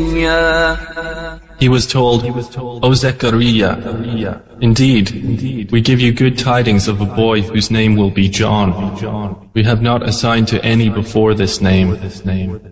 زكريا. He was told, O Zechariah, indeed, we give you good tidings of a boy whose name will be John. We have not assigned to any before this name.